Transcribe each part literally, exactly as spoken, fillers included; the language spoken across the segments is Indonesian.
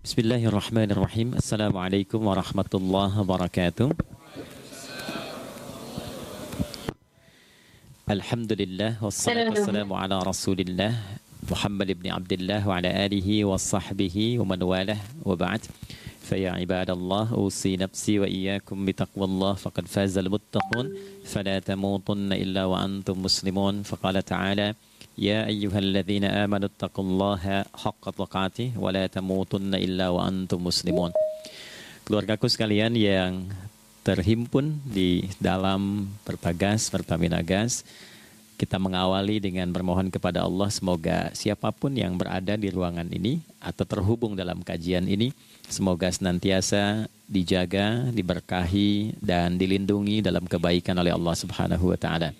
Bismillahirrahmanirrahim. Assalamualaikum warahmatullahi wabarakatuh. Alhamdulillah wassalatu wassalamu ala Rasulillah Muhammad ibn Abdullah wa ala alihi wa sahbihi wa man walah wa ba'd. Fa ya ibadallah usi nafsi wa iyyakum bi taqwallah faqad fazal muttaqun fala tamutunna illa wa antum muslimun. Faqala ta'ala ya ayyuhalladzina amanu taqullaha haqqa tuqatih wa la tamutunna illa wa antum muslimun. Keluargaku sekalian yang terhimpun di dalam Pertagas, Pertamina Gas, kita mengawali dengan bermohon kepada Allah semoga siapapun yang berada di ruangan ini atau terhubung dalam kajian ini, semoga senantiasa dijaga, diberkahi dan dilindungi dalam kebaikan oleh Allah Subhanahu wa taala.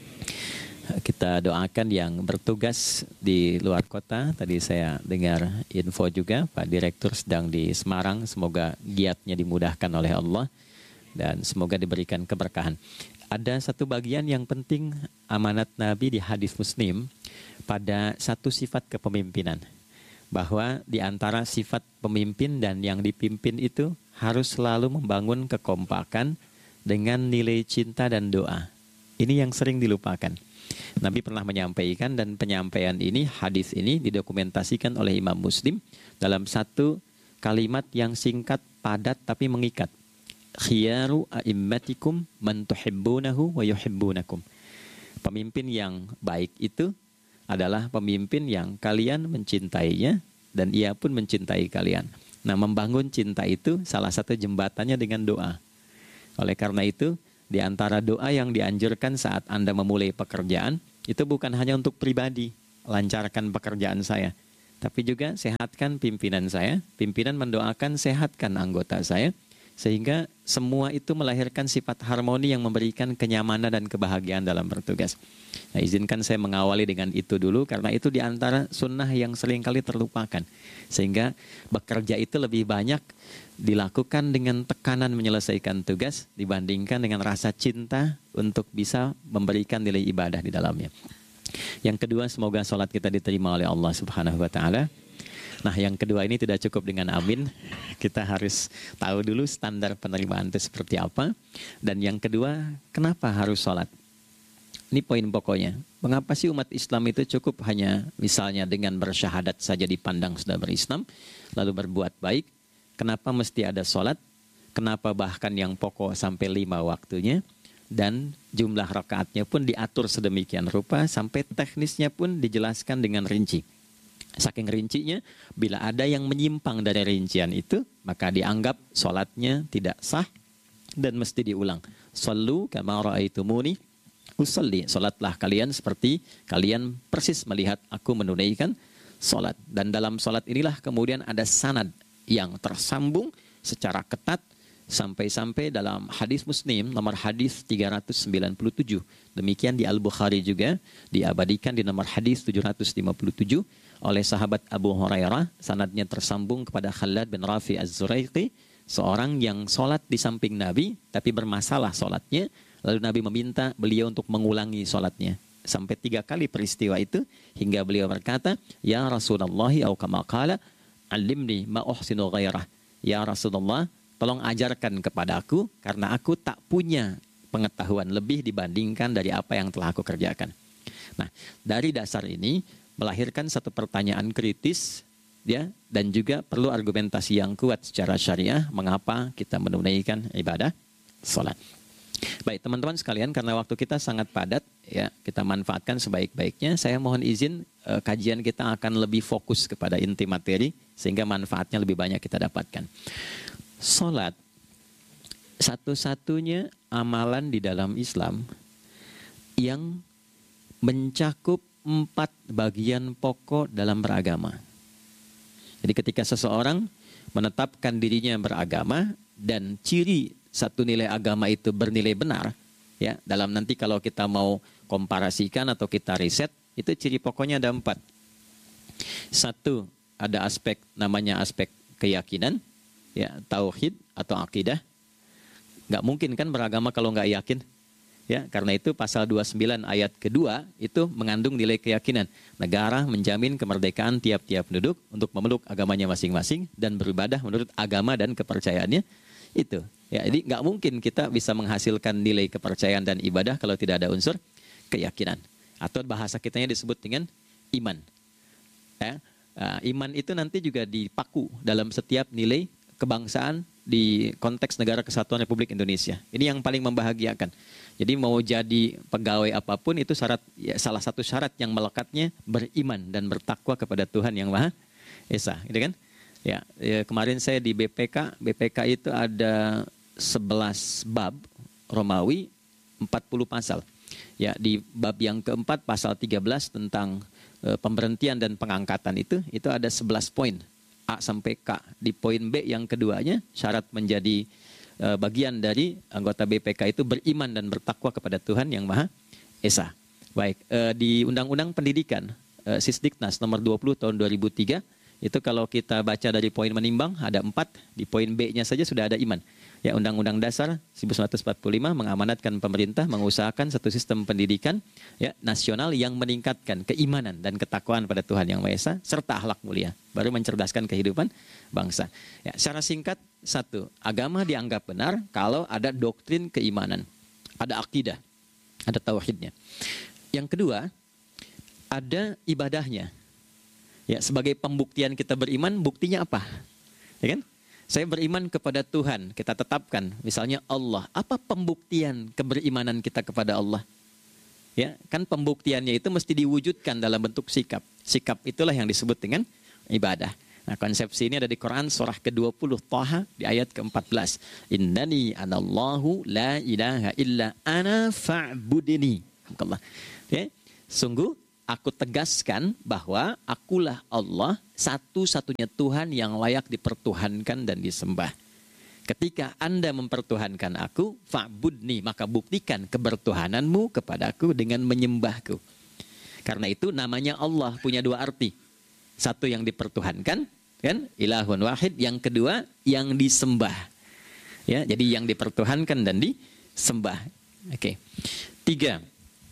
Kita doakan yang bertugas di luar kota. Tadi saya dengar info juga Pak Direktur sedang di Semarang. Semoga giatnya dimudahkan oleh Allah dan semoga diberikan keberkahan. Ada satu bagian yang penting amanat Nabi di hadis Muslim pada satu sifat kepemimpinan. Bahwa di antara sifat pemimpin dan yang dipimpin itu harus selalu membangun kekompakan dengan nilai cinta dan doa. Ini yang sering dilupakan. Nabi pernah menyampaikan dan penyampaian ini, hadis ini didokumentasikan oleh Imam Muslim dalam satu kalimat yang singkat, padat tapi mengikat. Khiyaru a'immatikum man tuhibbunahu wa yuhibbunakum. Pemimpin yang baik itu adalah pemimpin yang kalian mencintainya dan ia pun mencintai kalian. Nah, membangun cinta itu salah satu jembatannya dengan doa. Oleh karena itu, di antara doa yang dianjurkan saat Anda memulai pekerjaan, itu bukan hanya untuk pribadi, lancarkan pekerjaan saya. Tapi juga sehatkan pimpinan saya, pimpinan mendoakan sehatkan anggota saya, sehingga semua itu melahirkan sifat harmoni yang memberikan kenyamanan dan kebahagiaan dalam bertugas. Nah, izinkan saya mengawali dengan itu dulu, karena itu di antara sunnah yang seringkali terlupakan. Sehingga bekerja itu lebih banyak dilakukan dengan tekanan menyelesaikan tugas dibandingkan dengan rasa cinta untuk bisa memberikan nilai ibadah di dalamnya. Yang kedua, semoga sholat kita diterima oleh Allah Subhanahu wa taala. Nah, yang kedua ini tidak cukup dengan amin. Kita harus tahu dulu standar penerimaan itu seperti apa. Dan yang kedua, kenapa harus sholat? Ini poin pokoknya. Mengapa sih umat Islam itu cukup hanya misalnya dengan bersyahadat saja dipandang sudah berislam, lalu berbuat baik? Kenapa mesti ada sholat? Kenapa bahkan yang pokok sampai lima waktunya? Dan jumlah rakaatnya pun diatur sedemikian rupa, sampai teknisnya pun dijelaskan dengan rinci. Saking rincinya, bila ada yang menyimpang dari rincian itu, maka dianggap sholatnya tidak sah dan mesti diulang. Shallu kama ra'aitumuni usalli. Sholatlah kalian seperti kalian persis melihat aku menunaikan sholat. Dan dalam sholat inilah kemudian ada sanad yang tersambung secara ketat sampai-sampai dalam hadis Muslim nomor hadis tiga ratus sembilan puluh tujuh. Demikian di Al-Bukhari juga diabadikan di nomor hadis tujuh ratus lima puluh tujuh oleh sahabat Abu Hurairah. Sanadnya tersambung kepada Khalad bin Rafi Az-Zuraiqi, seorang yang sholat di samping Nabi tapi bermasalah sholatnya. Lalu Nabi meminta beliau untuk mengulangi sholatnya. Sampai tiga kali peristiwa itu hingga beliau berkata, ya Rasulullah au kama qala alimni ma uhsinu ghairah. Ya Rasulullah, tolong ajarkan kepadaku karena aku tak punya pengetahuan lebih dibandingkan dari apa yang telah aku kerjakan. Nah, dari dasar ini melahirkan satu pertanyaan kritis, ya, dan juga perlu argumentasi yang kuat secara syariah mengapa kita menunaikan ibadah sholat. Baik teman-teman sekalian, karena waktu kita sangat padat, ya, kita manfaatkan sebaik-baiknya. Saya mohon izin eh, kajian kita akan lebih fokus kepada inti materi sehingga manfaatnya lebih banyak kita dapatkan. Sholat satu-satunya amalan di dalam Islam yang mencakup empat bagian pokok dalam beragama. Jadi ketika seseorang menetapkan dirinya beragama dan ciri satu nilai agama itu bernilai benar, ya, dalam nanti kalau kita mau komparasikan atau kita riset, itu ciri pokoknya ada empat. Satu, ada aspek namanya aspek keyakinan, ya, tauhid atau akidah. Nggak mungkin kan beragama kalau nggak yakin. Ya, karena itu pasal dua puluh sembilan ayat kedua itu mengandung nilai keyakinan. Negara menjamin kemerdekaan tiap-tiap penduduk untuk memeluk agamanya masing-masing dan beribadah menurut agama dan kepercayaannya itu. Ya, jadi nggak mungkin kita bisa menghasilkan nilai kepercayaan dan ibadah kalau tidak ada unsur keyakinan. Atau bahasa kitanya disebut dengan iman. Ya, uh, iman itu nanti juga dipaku dalam setiap nilai kebangsaan di konteks Negara Kesatuan Republik Indonesia. Ini yang paling membahagiakan. Jadi mau jadi pegawai apapun itu syarat ya, salah satu syarat yang melekatnya beriman dan bertakwa kepada Tuhan Yang Maha Esa, gitu kan? Ya, ya, kemarin saya di B P K, B P K itu ada sebelas bab Romawi, empat puluh pasal. Ya, di bab yang keempat pasal tiga belas tentang e, pemberhentian dan pengangkatan itu itu ada sebelas poin. A sampai K. Di poin B yang keduanya, syarat menjadi e, bagian dari anggota B P K itu beriman dan bertakwa kepada Tuhan Yang Maha Esa. Baik, e, di Undang-Undang Pendidikan, e, Sisdiknas nomor dua puluh tahun dua ribu tiga, itu kalau kita baca dari poin menimbang, ada empat, di poin B-nya saja sudah ada iman. Ya, Undang-Undang Dasar seribu sembilan ratus empat puluh lima mengamanatkan pemerintah mengusahakan satu sistem pendidikan ya, nasional yang meningkatkan keimanan dan ketakwaan pada Tuhan Yang Maha Esa serta akhlak mulia, baru mencerdaskan kehidupan bangsa. Ya, secara singkat, satu, agama dianggap benar kalau ada doktrin keimanan, ada akidah, ada tauhidnya. Yang kedua, ada ibadahnya. Ya, sebagai pembuktian kita beriman, buktinya apa? Ya kan? Saya beriman kepada Tuhan, kita tetapkan, misalnya Allah. Apa pembuktian keberimanan kita kepada Allah? Ya, kan pembuktiannya itu mesti diwujudkan dalam bentuk sikap. Sikap itulah yang disebut dengan ibadah. Nah, konsepsi ini ada di Quran surah ke dua puluh Thaha di ayat ke empat belas. Innani anallahu la ilaha illa ana fa'budini. Ya, sungguh aku tegaskan bahwa akulah Allah, satu-satunya Tuhan yang layak dipertuhankan dan disembah. Ketika Anda mempertuhankan aku, fa'budni, maka buktikan kebertuhananmu kepadaku dengan menyembahku. Karena itu namanya Allah punya dua arti. Satu yang dipertuhankan, kan? Ilahun wahid. Yang kedua yang disembah. Ya, jadi yang dipertuhankan dan disembah. Oke. Tiga.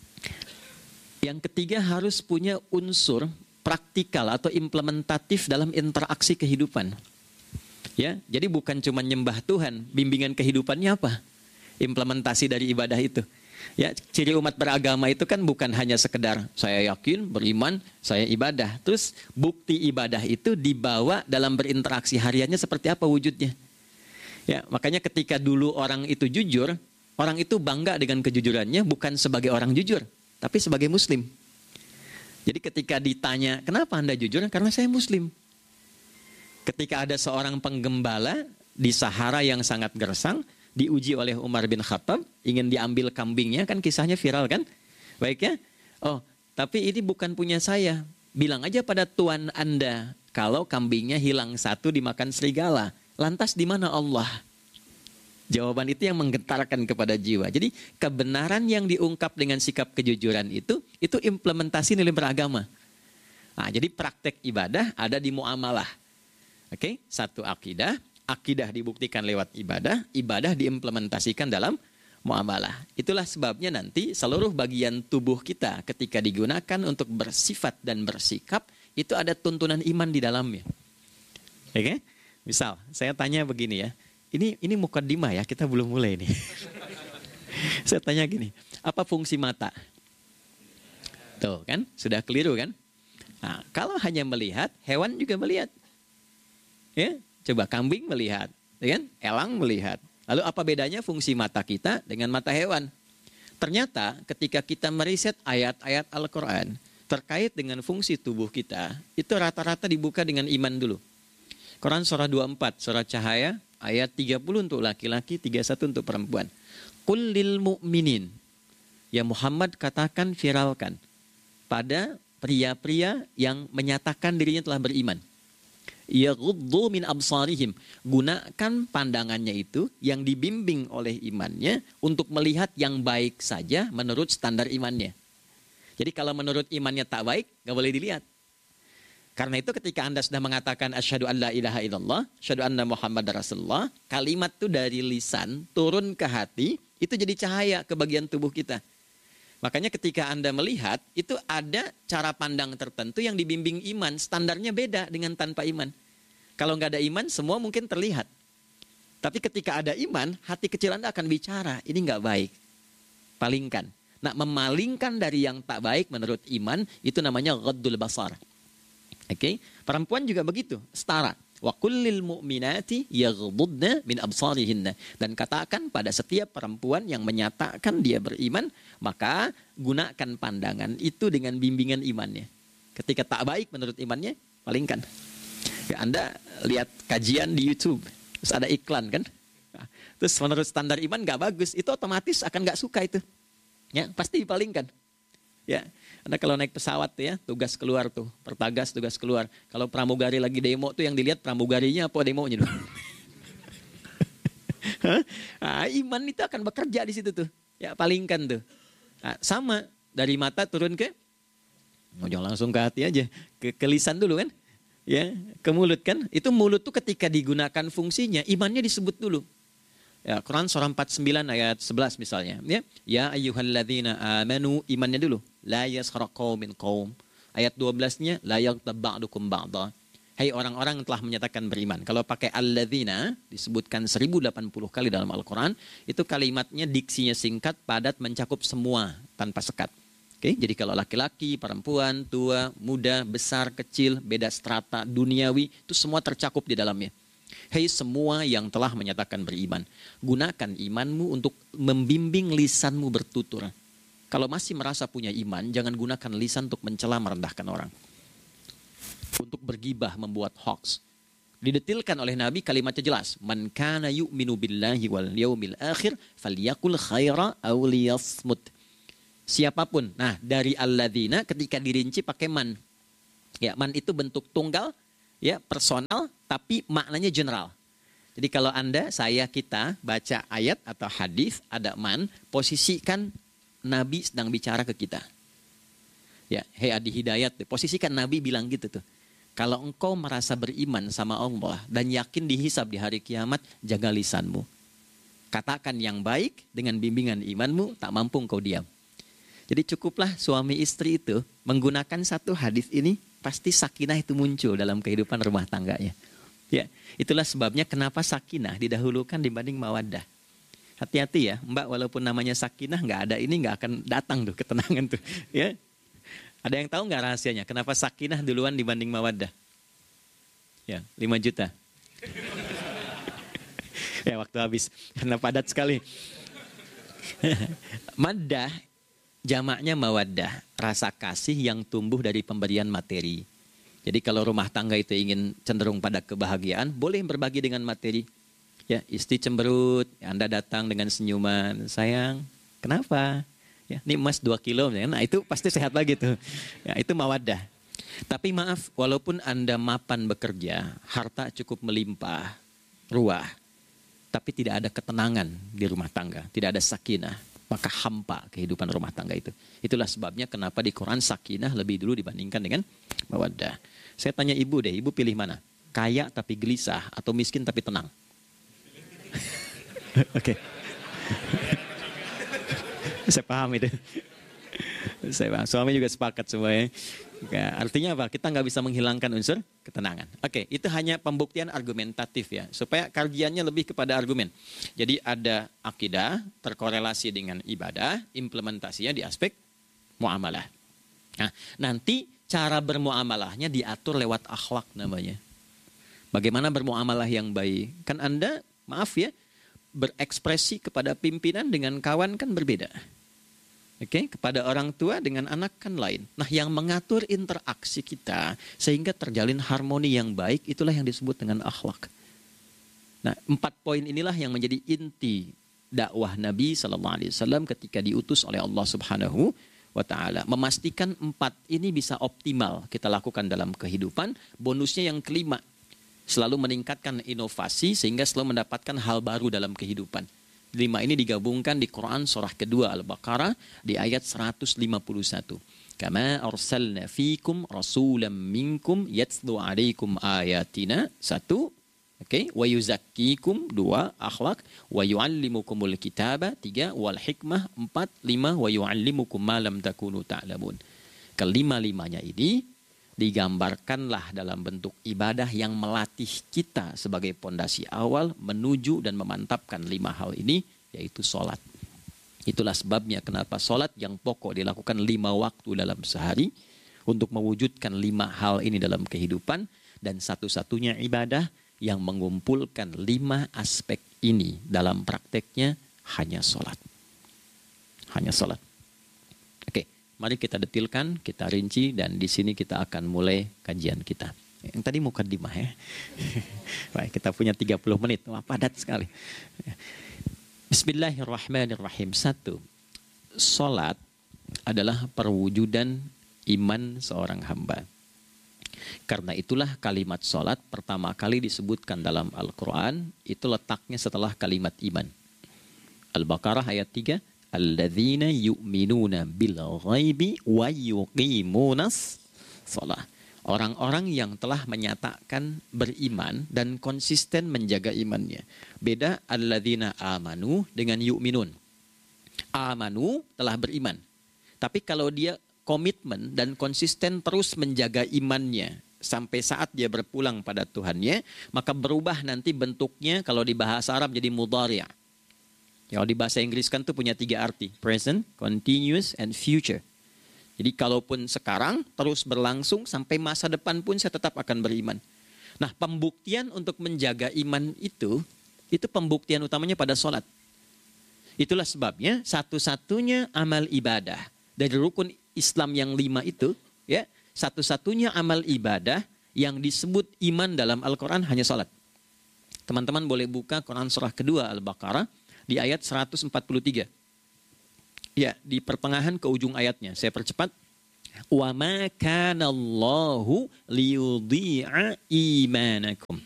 Yang ketiga harus punya unsur praktikal atau implementatif dalam interaksi kehidupan. Ya, jadi bukan cuma nyembah Tuhan, bimbingan kehidupannya apa? Implementasi dari ibadah itu. Ya, ciri umat beragama itu kan bukan hanya sekedar saya yakin, beriman, saya ibadah. Terus bukti ibadah itu dibawa dalam berinteraksi hariannya seperti apa wujudnya. Ya, makanya ketika dulu orang itu jujur, orang itu bangga dengan kejujurannya bukan sebagai orang jujur, tapi sebagai muslim. Jadi ketika ditanya, kenapa Anda jujur? Karena saya muslim. Ketika ada seorang penggembala di Sahara yang sangat gersang, diuji oleh Umar bin Khattab, ingin diambil kambingnya, kan kisahnya viral kan? Baik ya? Oh, tapi ini bukan punya saya. Bilang aja pada tuan Anda, kalau kambingnya hilang satu dimakan serigala. Lantas di mana Allah? Jawaban itu yang menggetarkan kepada jiwa. Jadi kebenaran yang diungkap dengan sikap kejujuran itu, itu implementasi nilai beragama. Nah, jadi praktek ibadah ada di muamalah. Oke, satu akidah, akidah dibuktikan lewat ibadah, ibadah diimplementasikan dalam muamalah. Itulah sebabnya nanti seluruh bagian tubuh kita ketika digunakan untuk bersifat dan bersikap, itu ada tuntunan iman di dalamnya. Oke, misal saya tanya begini ya. Ini ini mukaddimah ya, kita belum mulai nih. Saya tanya gini, apa fungsi mata? Tuh kan, sudah keliru kan? Nah, kalau hanya melihat, hewan juga melihat. Ya, coba kambing melihat, ya kan? Elang melihat. Lalu apa bedanya fungsi mata kita dengan mata hewan? Ternyata ketika kita meriset ayat-ayat Al-Quran terkait dengan fungsi tubuh kita, itu rata-rata dibuka dengan iman dulu. Quran surah dua puluh empat, surah Cahaya, ayat tiga puluh untuk laki-laki, tiga puluh satu untuk perempuan. Qul lil mu'minin. Ya Muhammad katakan, viralkan pada pria-pria yang menyatakan dirinya telah beriman. Yaghuddu min absarihim. Gunakan pandangannya itu yang dibimbing oleh imannya untuk melihat yang baik saja menurut standar imannya. Jadi kalau menurut imannya tak baik, gak boleh dilihat. Karena itu ketika Anda sudah mengatakan asyhadu an la ilaha illallah, asyhadu anna Muhammadar Rasulullah, kalimat itu dari lisan turun ke hati, Itu jadi cahaya ke bagian tubuh kita. Makanya ketika Anda melihat, itu ada cara pandang tertentu yang dibimbing iman. Standarnya beda dengan tanpa iman. Kalau nggak ada iman, semua mungkin terlihat. Tapi ketika ada iman, hati kecil Anda akan bicara, ini nggak baik. Palingkan. Nah, memalingkan dari yang tak baik menurut iman, itu namanya ghaddul basar. Oke, okay? Perempuan juga begitu, setara. Wa kullil mu'minati yaghdudna min absarihinna. Dan katakan pada setiap perempuan yang menyatakan dia beriman, maka gunakan pandangan itu dengan bimbingan imannya. Ketika tak baik menurut imannya, palingkan. Ya, Anda lihat kajian di YouTube, terus ada iklan kan? Nah, terus menurut standar iman nggak bagus, itu otomatis akan nggak suka itu. Ya, pasti dipalingkan. Ya, Anda kalau naik pesawat tuh ya, tugas keluar tuh, pertagas tugas keluar. Kalau pramugari lagi demo tuh yang dilihat pramugarinya apa demonya tuh. Nah, iman itu akan bekerja di situ tuh. Ya, palingkan tuh. Nah, sama dari mata turun ke, oh, jangan langsung ke hati aja, ke, ke lisan dulu kan? Ya, ke mulut kan? Itu mulut tuh ketika digunakan fungsinya, imannya disebut dulu. Ya, Quran surah empat puluh sembilan ayat sebelas misalnya, ya. Ya ayyuhalladzina amanu, imannya dulu. La yaskhar qaumin qaum. Ayat dua belas-nya la yaghtab ba'dukum ba'dha. Hai orang-orang yang telah menyatakan beriman. Kalau pakai alladzina disebutkan seribu delapan puluh kali dalam Al-Qur'an, itu kalimatnya diksinya singkat, padat, mencakup semua tanpa sekat. Oke, jadi kalau laki-laki, perempuan, tua, muda, besar, kecil, beda strata, duniawi, itu semua tercakup di dalamnya. Hei semua yang telah menyatakan beriman, gunakan imanmu untuk membimbing lisanmu bertutur. Kalau masih merasa punya iman, jangan gunakan lisan untuk mencela merendahkan orang. Untuk bergibah, membuat hoax. Didetilkan oleh Nabi kalimatnya jelas. Man kana yu'minu billahi wal yaumil akhir falyakul khaira aw liyasmut. Siapapun. Nah, dari alladzina ketika dirinci pakai man. Ya, man itu bentuk tunggal, ya, personal, tapi maknanya general. Jadi kalau Anda, saya, kita baca ayat atau hadis ada man, posisikan Nabi sedang bicara ke kita. Ya, hei Adi Hidayat, posisikan Nabi bilang gitu tuh. Kalau engkau merasa beriman sama Allah dan yakin dihisab di hari kiamat, jaga lisanmu. Katakan yang baik dengan bimbingan imanmu, tak mampu engkau diam. Jadi cukuplah suami istri itu menggunakan satu hadis ini, pasti sakinah itu muncul dalam kehidupan rumah tangganya. Ya, itulah sebabnya kenapa sakinah didahulukan dibanding mawaddah. Hati-hati ya, Mbak, walaupun namanya sakinah nggak ada ini nggak akan datang tuh ketenangan tuh. Ya, ada yang tahu nggak rahasianya? Kenapa sakinah duluan dibanding mawaddah? Ya, lima juta. Ya, waktu habis karena padat sekali. Maddah jamaknya mawaddah, rasa kasih yang tumbuh dari pemberian materi. Jadi kalau rumah tangga itu ingin cenderung pada kebahagiaan, boleh berbagi dengan materi. Ya, istri cemberut, Anda datang dengan senyuman, sayang, kenapa? Ya, ini emas dua kilo, nah itu pasti sehat lagi tuh. Ya, itu mawaddah. Tapi maaf, walaupun Anda mapan bekerja, harta cukup melimpah, ruah, tapi tidak ada ketenangan di rumah tangga, tidak ada sakinah, maka hampa kehidupan rumah tangga itu. Itulah sebabnya kenapa di Quran sakinah lebih dulu dibandingkan dengan mawaddah. Saya tanya ibu deh, ibu pilih mana? Kaya tapi gelisah atau miskin tapi tenang? Oke. Saya paham itu. Saya paham. Suami juga sepakat semuanya. Ya, artinya apa? Kita nggak bisa menghilangkan unsur ketenangan. Oke, itu hanya pembuktian argumentatif ya, supaya kajiannya lebih kepada argumen. Jadi ada akidah terkorelasi dengan ibadah, implementasinya di aspek muamalah. Nah, nanti cara bermuamalahnya diatur lewat akhlak namanya. Bagaimana bermuamalah yang baik? Kan Anda, maaf ya, berekspresi kepada pimpinan dengan kawan kan berbeda. Oke, okay? Kepada orang tua dengan anak kan lain. Nah, yang mengatur interaksi kita sehingga terjalin harmoni yang baik, itulah yang disebut dengan akhlak. Nah, empat poin inilah yang menjadi inti dakwah Nabi Sallallahu Alaihi Wasallam ketika diutus oleh Allah Subhanahu Wa Taala. Memastikan empat ini bisa optimal kita lakukan dalam kehidupan. Bonusnya yang kelima, selalu meningkatkan inovasi sehingga selalu mendapatkan hal baru dalam kehidupan. Lima ini digabungkan di Quran surah kedua Al-Baqarah di ayat seratus lima puluh satu. Kama arsalna fikum rasulam minkum yatslu alaikum ayatina. Satu, Oke, wa yuzakkikum dua, akhlak, wa yu'allimukumul kitaba tiga, wal hikmah empat, lima, wa yu'allimukum ma lam takunu ta'lamun. Kelima-limanya ini digambarkanlah dalam bentuk ibadah yang melatih kita sebagai pondasi awal menuju dan memantapkan lima hal ini, yaitu sholat. Itulah sebabnya kenapa sholat yang pokok dilakukan lima waktu dalam sehari untuk mewujudkan lima hal ini dalam kehidupan, dan satu-satunya ibadah yang mengumpulkan lima aspek ini dalam prakteknya hanya sholat. Hanya sholat. Oke, mari kita detilkan, kita rinci, dan di sini kita akan mulai kajian kita. Yang tadi mukadimah ya. Baik, kita punya tiga puluh menit. Wah, padat sekali. Bismillahirrahmanirrahim. Satu, sholat adalah perwujudan iman seorang hamba. Karena itulah kalimat sholat pertama kali disebutkan dalam Al-Quran, itu letaknya setelah kalimat iman. Al-Baqarah ayat tiga, alladzina yu'minuna bil ghaibi wa yuqimunas sholah. Orang-orang yang telah menyatakan beriman dan konsisten menjaga imannya. Beda alladzina amanu dengan yu'minun. Amanu telah beriman. Tapi kalau dia komitmen dan konsisten terus menjaga imannya sampai saat dia berpulang pada Tuhannya, maka berubah nanti bentuknya kalau di bahasa Arab jadi mudhari'. Kalau di bahasa Inggris kan tuh punya tiga arti, present, continuous, and future. Jadi kalaupun sekarang terus berlangsung sampai masa depan pun saya tetap akan beriman. Nah, pembuktian untuk menjaga iman itu, itu pembuktian utamanya pada sholat. Itulah sebabnya satu-satunya amal ibadah dari rukun Islam yang lima itu, ya, satu-satunya amal ibadah yang disebut iman dalam Al-Quran hanya salat. Teman-teman boleh buka Quran surah kedua Al-Baqarah di ayat seratus empat puluh tiga. Ya, di pertengahan ke ujung ayatnya. Saya percepat. Wa ma kana Allahu liyudhi'a imanakum.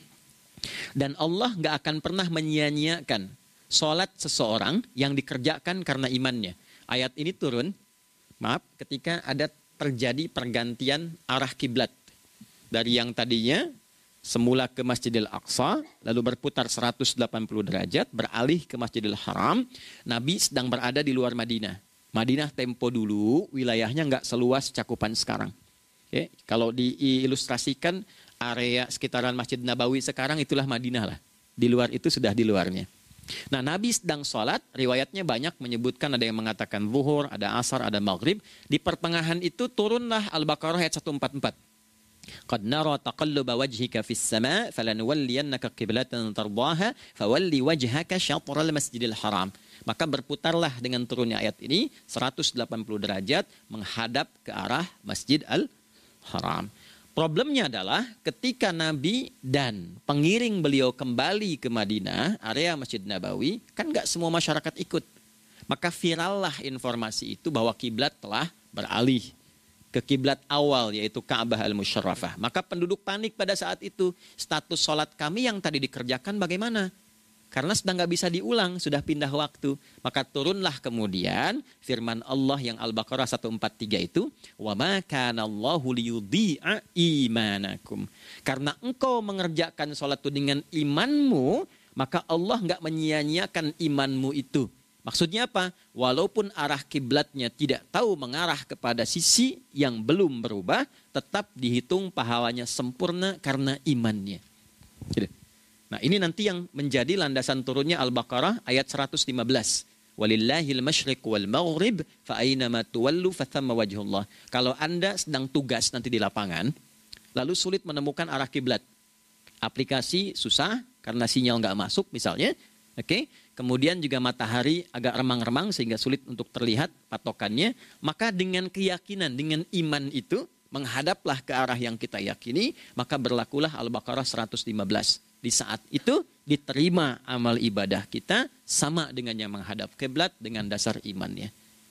Dan Allah nggak akan pernah menyia-nyiakan salat seseorang yang dikerjakan karena imannya. Ayat ini turun, maaf, ketika ada terjadi pergantian arah kiblat. Dari yang tadinya semula ke Masjidil Aqsa, lalu berputar seratus delapan puluh derajat, beralih ke Masjidil Haram. Nabi sedang berada di luar Madinah. Madinah tempo dulu, wilayahnya nggak seluas cakupan sekarang. Oke, kalau diilustrasikan, area sekitaran Masjid Nabawi sekarang itulah Madinah lah. Di luar itu sudah di luarnya. Nah, Nabi sedang sholat, riwayatnya banyak menyebutkan, ada yang mengatakan zuhur, ada asar, ada maghrib. Di pertengahan itu turunlah Al-Baqarah ayat seratus empat puluh empat. Qad nara taqalluba wajhika fis sama' falanuwalliyannaka qiblatan tardaha fawalli wajhaka syatral masjidil haram. Maka berputarlah dengan turunnya ayat ini seratus delapan puluh derajat menghadap ke arah Masjid Al-Haram. Problemnya adalah ketika Nabi dan pengiring beliau kembali ke Madinah, area Masjid Nabawi, kan nggak semua masyarakat ikut. Maka virallah informasi itu bahwa kiblat telah beralih ke kiblat awal, yaitu Ka'bah Al-Musyarrafah. Maka penduduk panik pada saat itu. Status sholat kami yang tadi dikerjakan bagaimana? Karena sudah nggak bisa diulang, sudah pindah waktu. Maka turunlah kemudian firman Allah yang Al-Baqarah seratus empat puluh tiga itu, wa ma kana Allahu liyudhi'a imanakum. Karena engkau mengerjakan sholat itu dengan imanmu, maka Allah nggak menyia-nyiakan imanmu itu. Maksudnya apa? Walaupun arah kiblatnya tidak tahu mengarah kepada sisi yang belum berubah, tetap dihitung pahalanya sempurna karena imannya. Gitu. Nah, ini nanti yang menjadi landasan turunnya Al-Baqarah ayat seratus lima belas. Walillahil masyriq wal maghrib fa aynama tuwallu fathamma wajhullah. Kalau Anda sedang tugas nanti di lapangan, lalu sulit menemukan arah kiblat. Aplikasi susah karena sinyal nggak masuk misalnya. Oke, okay? Kemudian juga matahari agak remang-remang sehingga sulit untuk terlihat patokannya. Maka dengan keyakinan, dengan iman itu, menghadaplah ke arah yang kita yakini, maka berlakulah Al-Baqarah seratus lima belas. Di saat itu diterima amal ibadah kita sama dengan yang menghadap kiblat dengan dasar imannya.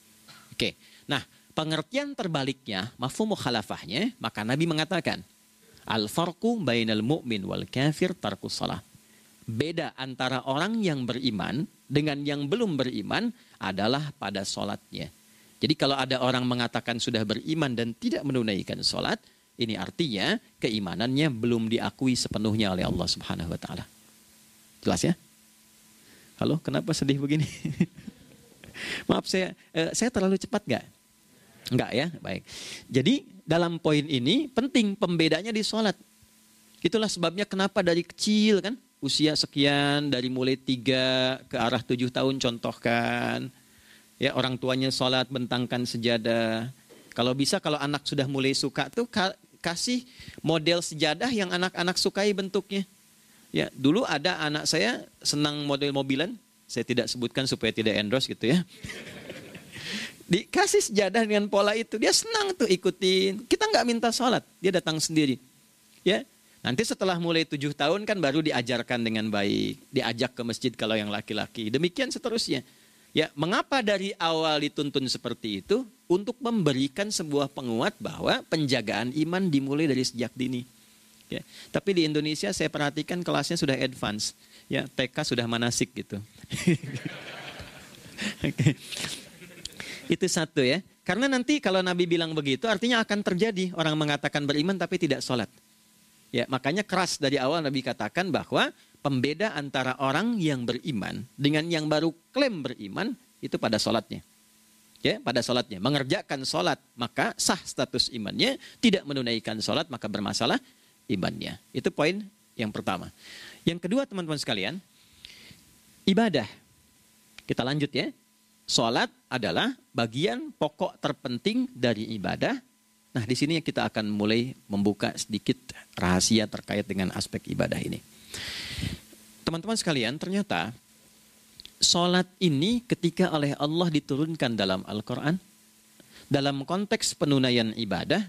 Oke, nah pengertian terbaliknya, mafhum mukhalafahnya, maka Nabi mengatakan, al-farqu bainal mu'min wal kafir tarkus shalah. Beda antara orang yang beriman dengan yang belum beriman adalah pada sholatnya. Jadi kalau ada orang mengatakan sudah beriman dan tidak menunaikan sholat, ini artinya keimanannya belum diakui sepenuhnya oleh Allah Subhanahu wa taala. Jelas ya? Halo, kenapa sedih begini? Maaf, saya eh, saya terlalu cepat nggak? Nggak ya, baik. Jadi dalam poin ini penting pembedanya di sholat. Itulah sebabnya kenapa dari kecil kan, usia sekian, dari mulai tiga ke arah tujuh tahun contohkan. Ya, orang tuanya sholat bentangkan sejadah. Kalau bisa kalau anak sudah mulai suka tuh ka- kasih model sejadah yang anak-anak sukai bentuknya. Ya, dulu ada anak saya senang model mobilan. Saya tidak sebutkan supaya tidak endorse gitu ya. Dikasih sejadah dengan pola itu, dia senang tuh ikutin. Kita nggak minta sholat, dia datang sendiri. Ya, nanti setelah mulai tujuh tahun kan baru diajarkan dengan baik, diajak ke masjid kalau yang laki-laki. Demikian seterusnya. Ya, mengapa dari awal dituntun seperti itu? Untuk memberikan sebuah penguat bahwa penjagaan iman dimulai dari sejak dini. Ya, tapi di Indonesia saya perhatikan kelasnya sudah advance. Ya, T K sudah manasik gitu. Oke. Itu satu ya. Karena nanti kalau Nabi bilang begitu artinya akan terjadi orang mengatakan beriman tapi tidak sholat. Ya, makanya keras dari awal Nabi katakan bahwa pembeda antara orang yang beriman dengan yang baru klaim beriman itu pada sholatnya. Ya, pada sholatnya. Mengerjakan sholat maka sah status imannya, tidak menunaikan sholat maka bermasalah imannya. Itu poin yang pertama. Yang kedua teman-teman sekalian, ibadah. Kita lanjut ya. Sholat adalah bagian pokok terpenting dari ibadah. Nah, di sini kita akan mulai membuka sedikit rahasia terkait dengan aspek ibadah ini. Teman-teman sekalian, ternyata sholat ini ketika oleh Allah diturunkan dalam Al-Quran, dalam konteks penunaian ibadah,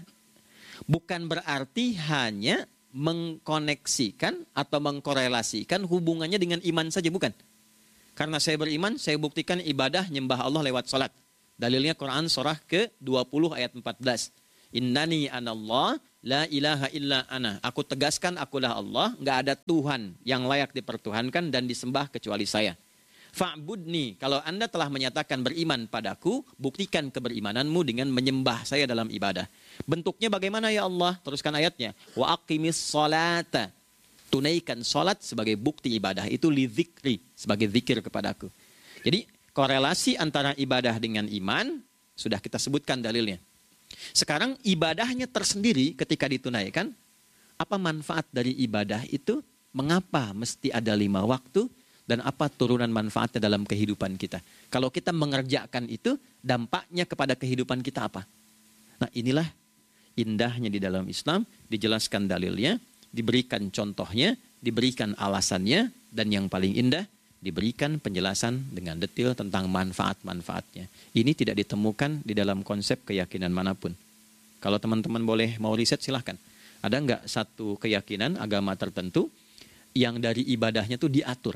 bukan berarti hanya mengkoneksikan atau mengkorelasikan hubungannya dengan iman saja, bukan. Karena saya beriman, saya buktikan ibadah nyembah Allah lewat sholat. Dalilnya Quran surah ke dua puluh ayat empat belas. Innani anallah la ilaha illa ana. Aku tegaskan akulah Allah, nggak ada Tuhan yang layak dipertuhankan dan disembah kecuali saya. Fa'budni, kalau Anda telah menyatakan beriman padaku, buktikan keberimananmu dengan menyembah saya dalam ibadah. Bentuknya bagaimana ya Allah? Teruskan ayatnya. Wa aqimis sholata. Tunaikan sholat sebagai bukti ibadah. Itu li dzikri, sebagai zikir kepadaku. Jadi korelasi antara ibadah dengan iman, sudah kita sebutkan dalilnya. Sekarang ibadahnya tersendiri ketika ditunaikan, apa manfaat dari ibadah itu? Mengapa mesti ada lima waktu? Dan apa turunan manfaatnya dalam kehidupan kita? Kalau kita mengerjakan itu, dampaknya kepada kehidupan kita apa? Nah, inilah indahnya di dalam Islam, dijelaskan dalilnya, diberikan contohnya, diberikan alasannya, dan yang paling indah, diberikan penjelasan dengan detail tentang manfaat-manfaatnya. Ini tidak ditemukan di dalam konsep keyakinan manapun. Kalau teman-teman boleh mau riset silahkan. Ada nggak satu keyakinan agama tertentu yang dari ibadahnya tuh diatur?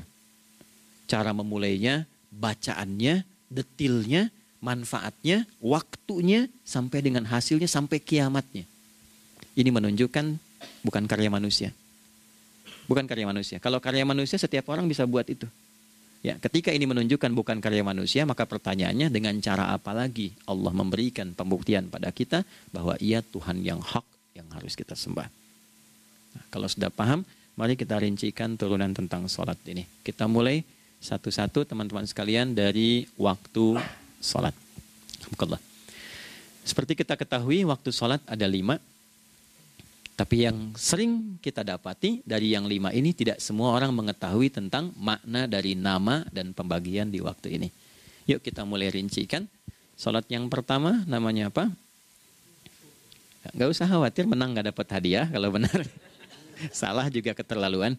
Cara memulainya, bacaannya, detailnya, manfaatnya, waktunya, sampai dengan hasilnya, sampai kiamatnya. Ini menunjukkan bukan karya manusia. Bukan karya manusia. Kalau karya manusia setiap orang bisa buat itu. Ya, ketika ini menunjukkan bukan karya manusia, maka pertanyaannya dengan cara apa lagi Allah memberikan pembuktian pada kita bahwa ia Tuhan yang hak yang harus kita sembah. Nah, kalau sudah paham, mari kita rincikan turunan tentang sholat ini. Kita mulai satu-satu teman-teman sekalian dari waktu sholat. Alhamdulillah. Seperti kita ketahui waktu sholat ada lima. Tapi yang sering kita dapati dari yang lima ini tidak semua orang mengetahui tentang makna dari nama dan pembagian di waktu ini. Yuk kita mulai rincikan. Sholat yang pertama namanya apa? Gak usah khawatir menang gak dapat hadiah kalau benar. Salah juga keterlaluan.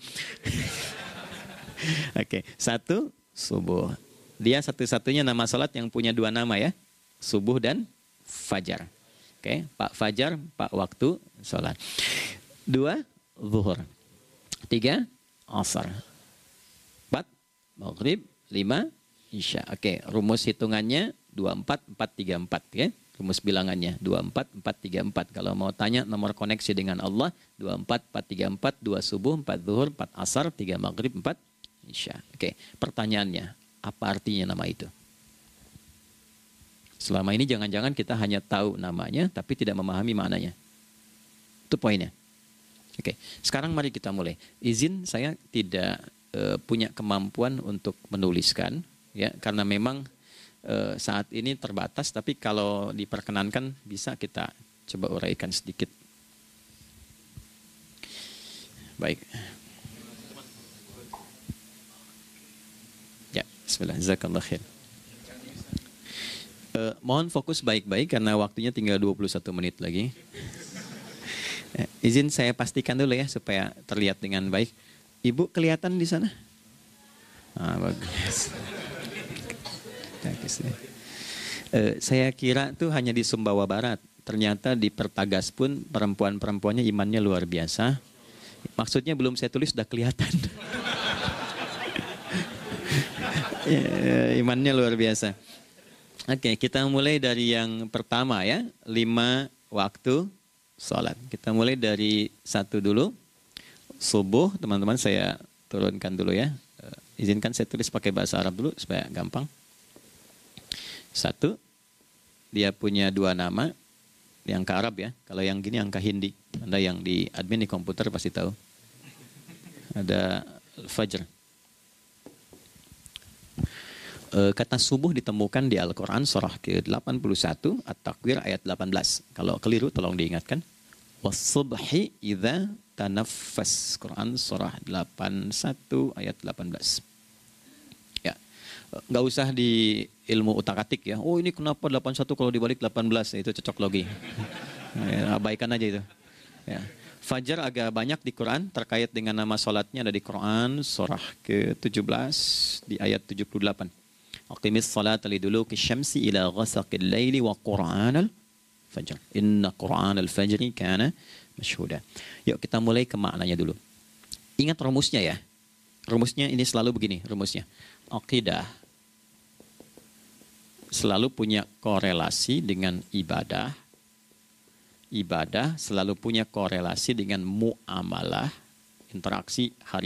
Oke, satu subuh. Dia satu-satunya nama sholat yang punya dua nama ya. Subuh dan fajar. Oke, Pak Fajar, Pak waktu sholat. Dua, zuhur. Tiga, asar. Empat, maghrib. Lima, isya. Oke, rumus hitungannya dua empat empat tiga empat ya. Rumus bilangannya dua empat empat tiga empat. Kalau mau tanya nomor koneksi dengan Allah, dua empat empat tiga empat, dua subuh, empat zuhur, empat asar, tiga maghrib, empat isya. Oke, pertanyaannya, apa artinya nama itu? Selama ini jangan-jangan kita hanya tahu namanya, tapi tidak memahami maknanya. Itu poinnya. Oke, sekarang mari kita mulai. Izin saya tidak uh, punya kemampuan untuk menuliskan, ya, karena memang uh, saat ini terbatas, tapi kalau diperkenankan bisa kita coba uraikan sedikit. Baik. Ya, bismillah, jazakallah khair. Uh, mohon fokus baik-baik karena waktunya tinggal dua puluh satu menit lagi. Eh, izin saya pastikan dulu ya supaya terlihat dengan baik. Ibu kelihatan di sana? Ah, bagus. bagus ya. eh, saya kira tuh hanya di Sumbawa Barat. Ternyata di Pertagas pun perempuan-perempuannya imannya luar biasa. Maksudnya belum saya tulis sudah kelihatan. ya, imannya luar biasa. Oke, kita mulai dari yang pertama ya. Lima waktu sholat. Kita mulai dari satu dulu. Subuh, teman-teman saya turunkan dulu ya. Uh, izinkan saya tulis pakai bahasa Arab dulu supaya gampang. Satu, dia punya dua nama. Yang ke Arab ya. Kalau yang gini angka Hindi. Anda yang di admin di komputer pasti tahu. Ada Fajr. Uh, kata subuh ditemukan di Al-Quran surah ke delapan puluh satu At-Takwir ayat delapan belas. Kalau keliru tolong diingatkan. Was-subhi idza tanaffas. Quran surah delapan puluh satu ayat delapan belas. Ya. Enggak usah di ilmu utak-atik ya. Oh ini kenapa delapan puluh satu kalau dibalik delapan belas? Itu cocok logi. Ya, abaikan aja itu. Ya. Fajar agak banyak di Quran terkait dengan nama salatnya ada di Quran surah ke tujuh belas di ayat tujuh puluh delapan. Aqimis salata liduluki syamsi ila ghasaqil laili wa qur'anal fajr. Inna qur'anal fajri kana masyhuda. Yuk kita mulai ke maknanya dulu. Ingat rumusnya ya. Rumusnya ini selalu begini rumusnya. Aqidah selalu punya korelasi dengan ibadah. Ibadah selalu punya korelasi dengan muamalah, interaksi hari